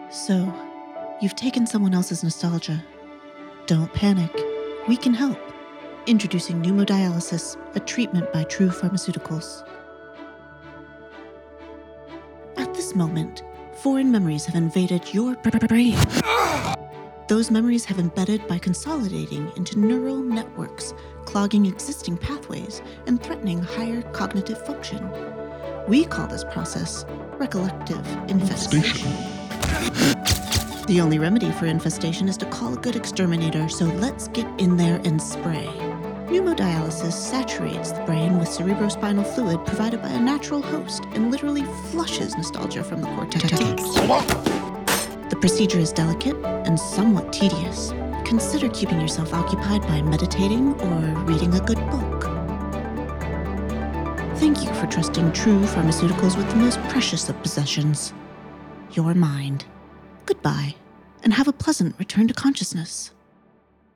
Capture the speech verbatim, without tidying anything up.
So, you've taken someone else's nostalgia. Don't panic. We can help. Introducing pneumodialysis, a treatment by True Pharmaceuticals. At this moment, foreign memories have invaded your brain. Those memories have embedded by consolidating into neural networks, clogging existing pathways and threatening higher cognitive function. We call this process recollective infestation. The only remedy for infestation is to call a good exterminator, so let's get in there and spray. Pneumodialysis saturates the brain with cerebrospinal fluid provided by a natural host and literally flushes nostalgia from the cortex. The procedure is delicate and somewhat tedious. Consider keeping yourself occupied by meditating or reading a good book. Thank you for trusting True Pharmaceuticals with the most precious of possessions, your mind. Goodbye, and have a pleasant return to consciousness.